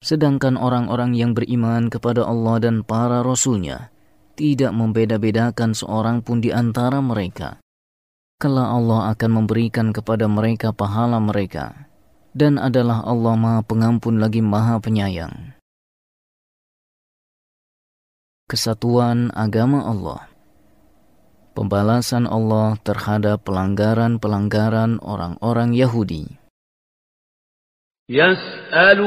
Sedangkan orang-orang yang beriman kepada Allah dan para Rasul-Nya tidak membeda-bedakan seorang pun di antara mereka. Kelak Allah akan memberikan kepada mereka pahala mereka, dan adalah Allah Maha Pengampun lagi Maha Penyayang. Kesatuan agama Allah. Pembalasan Allah terhadap pelanggaran-pelanggaran orang-orang Yahudi. يسألونك